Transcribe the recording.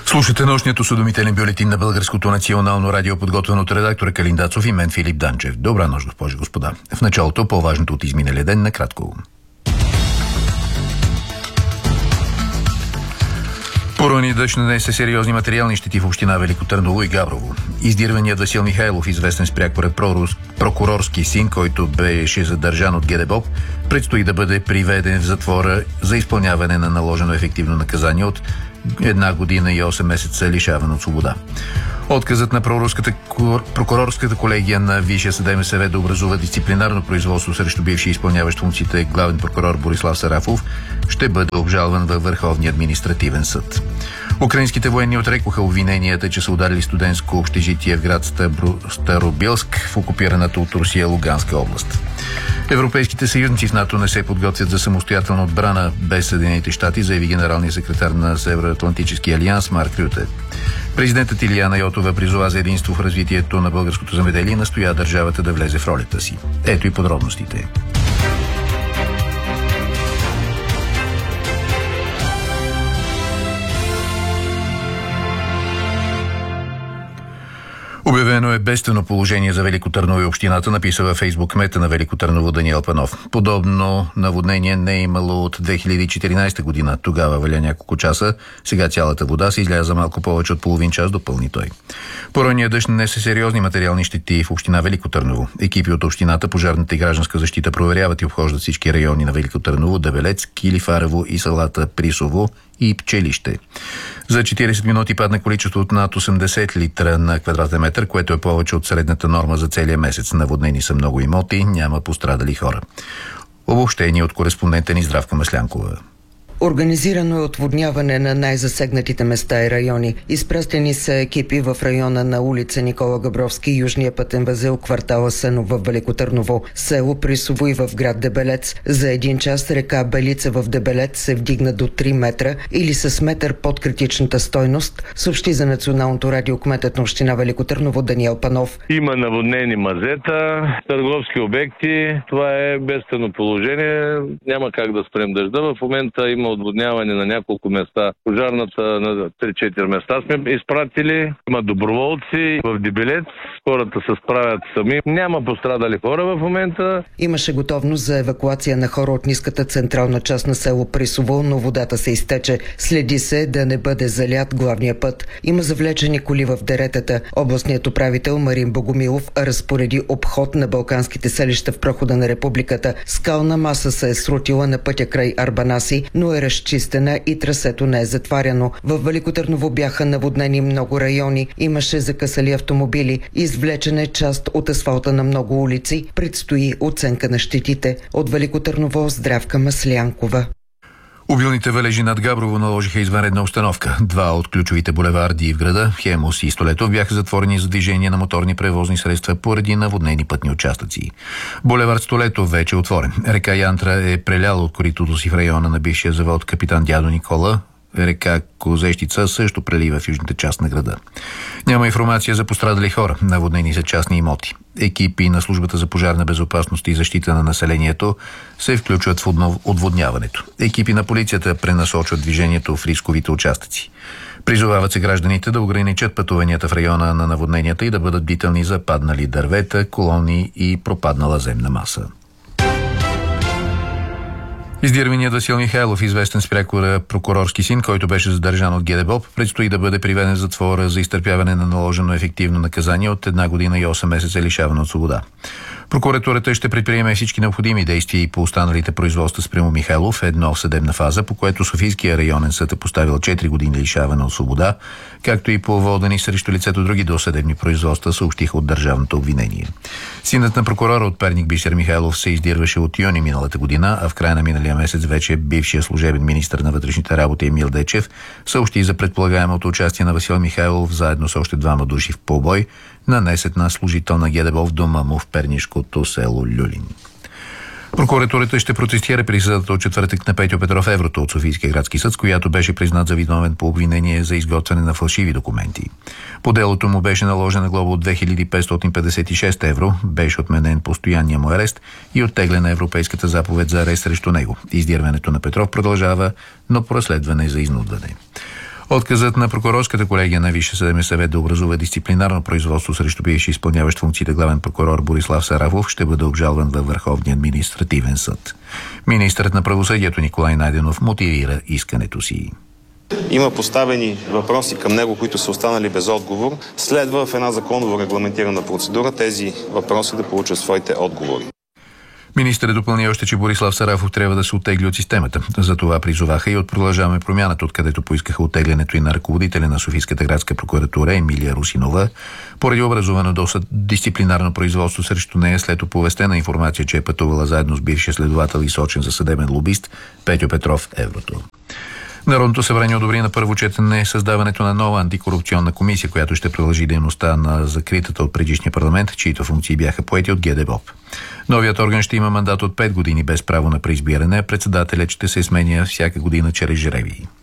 Слушате нощният осведомителен бюлетин на Българското национално радио, подготвен от редактора Калин Дацов и мен Филип Данчев. Добра нощ, госпожи и господа. В началото по-важното от изминалия ден накратко. Поройният дъжд нанесе сериозни материални щети в община Велико Търново и Габрово. Издирваният Васил Михайлов, известен с пряк прокурорски син, който беше задържан от ГДБОП, предстои да бъде приведен в затвора за изпълняване на наложено ефективно наказание от 1 година и 8 месеца лишаване от свобода. Отказът на прокурорската колегия на Висшия съдебен съвет да образува дисциплинарно производство срещу бивши изпълняващ функциите главен прокурор Борислав Сарафов ще бъде обжалван във Върховния административен съд. Украинските военни отрекоха обвиненията, че са ударили студентско общежитие в град Старобилск в окупираната от Русия Луганска област. Европейските съюзници в НАТО не се подготвят за самостоятелна отбрана без Съединените щати, заяви генералният секретар на Североатлантическия алианс Марк Рюте. Президентът Илияна Йотова призова за единство в развитието на българското земеделие и настоя държавата да влезе в ролята си. Ето и подробностите. Обявено е бедствено положение за Велико Търново и общината, написа във Фейсбук кмета на Велико Търново Даниел Панов. Подобно наводнение не е имало от 2014 година. Тогава валя няколко часа, сега цялата вода се изляза малко повече от половин час, допълни той. Поройният дъжд нанесе сериозни материални щети в община Велико Търново. Екипи от общината, пожарната и гражданска защита проверяват и обхождат всички райони на Велико Търново, Дебелец, Килифарево и селата Присово и Пчелище. За 40 минути падна количество от над 80 литра на квадратен метър, което е повече от средната норма за целия месец. Наводнени са много имоти, няма пострадали хора. Обобщение от кореспондента ни Здравка Маслянкова. Организирано е отводняване на най-засегнатите места и райони. Изпращани са екипи в района на улица Никола Габровски, южния пътен възел, квартала Сено в Велико Търново, село Присово и в град Дебелец. За 1 час река Белица в Дебелец се вдигна до 3 метра или с метър под критичната стойност, съобщи за Националното радио кметът на община Велико Търново Даниел Панов. Има наводнени мазета, търговски обекти. Това е бедствено положение. Няма как да спрем дъжда. В момента има отводняване на няколко места. Пожарната на 3-4 места сме изпратили. Има доброволци в Дебелец. Хората се справят сами. Няма пострадали хора в момента. Имаше готовност за евакуация на хора от ниската централна част на село Присово, но водата се изтече. Следи се да не бъде залят главния път. Има завлечени коли в деретата. Областният управител Марин Богомилов разпореди обход на балканските селища в прохода на републиката. Скална маса се е срутила на пътя край Арбанаси, но е разчистена и трасето не е затваряно. В Велико Търново бяха наводнени много райони, имаше закъсали автомобили, извлечена е част от асфалта на много улици, предстои оценка на щетите. От Велико Търново Здравка Маслянкова. Обилните валежи над Габрово наложиха извънредна обстановка. 2 от ключовите булеварди в града, Хемус и Столетов, бяха затворени за движение на моторни превозни средства поради наводнени пътни участъци. Булевард Столетов вече е отворен. Река Янтра е преляла от коритото си в района на бившия завод Капитан Дядо Никола. Река Козещица също прелива в южната част на града. Няма информация за пострадали хора. Наводнени са частни имоти. Екипи на службата за пожарна безопасност и защита на населението се включват в отводняването. Екипи на полицията пренасочват движението в рисковите участъци. Призовават се гражданите да ограничат пътуванията в района на наводненията и да бъдат бдителни за паднали дървета, колони и пропаднала земна маса. Издирваният Васил Михайлов, известен с пряк прокурорски син, който беше задържан от ГДБОП, предстои да бъде приведен в затвора за изтърпяване на наложено ефективно наказание от 1 година и 8 месеца лишаване от свобода. Прокуратурата ще предприеме всички необходими действия и по останалите производства спрямо Михайлов, едно в съдебна фаза, по което Софийския районен съд е поставил 4 години лишаване от свобода, както и по водени срещу лицето други досъдебни производства, съобщиха от държавното обвинение. Синът на прокурора от Перник Бисер Михайлов се издирваше от юни миналата година, а в края на миналия месец вече бившия служебен министър на вътрешните работи Емил Дечев съобщи за предполагаемото участие на Васил Михайлов заедно с още 2 души в побой, нанесен на служител на ГДБОП в дома му в пернишкото село Люлин. Прокуратурата ще протестира присъдата от четвъртък на Петьо Петров Еврото от Софийския градски съд, с която беше признат за виновен по обвинение за изготвяне на фалшиви документи. По делото му беше наложена глоба от 2556 евро, беше отменен постоянния му арест и оттеглена европейската заповед за арест срещу него. Издирването на Петров продължава, но по разследване за изнудване. Отказът на прокурорската колегия на Висшия съдебен съвет да образува дисциплинарно производство срещу бивши изпълняващ функциите главен прокурор Борислав Сарафов ще бъде обжалван във Върховния административен съд. Министърът на правосъдието Николай Найденов мотивира искането си. Има поставени въпроси към него, които са останали без отговор. Следва в една законово регламентирана процедура тези въпроси да получат своите отговори. Министърът допълни още, че Борислав Сарафов трябва да се оттегли от системата. За това призоваха и от Продължаваме промяната, откъдето поискаха оттеглянето и на ръководителя на Софийската градска прокуратура Емилия Русинова, поради образувано дисциплинарно производство срещу нея след оповестена информация, че е пътувала заедно с бившия следовател и сочен за съдебен лобист Петьо Петров Еврото. Народното събрание одобри на първо четене създаването на нова антикорупционна комисия, която ще продължи дейността на закритата от предишния парламент, чието функции бяха поети от ГДБОП. Новият орган ще има мандат от 5 години без право на преизбиране, а председателят ще се сменя всяка година чрез жребий.